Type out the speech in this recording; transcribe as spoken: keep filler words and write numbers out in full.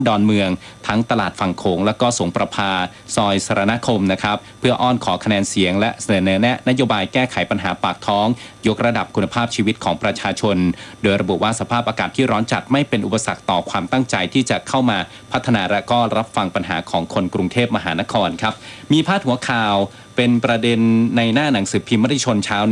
ดอนเมืองทั้งตลาดฝั่งโขงและก็สงประภาซอยสรณคมนะครับเพื่ออ้อนขอคะแนนเสียงและเสนอแนะนโยบายแก้ไขปัญหาปากท้องยกระดับคุณภาพชีวิตของประชาชนโดยระบุว่าสภาพอากาศที่ร้อนจัดไม่เป็นอุปสรรคต่อความตั้งใจที่จะเข้ามาพัฒนาและก็รับฟังปัญหาของคนกรุงเทพมหานครครับมีพาดหัวข่าวเป็นประเด็นในหน้าหนังสือพิมพ์มติชนเช้า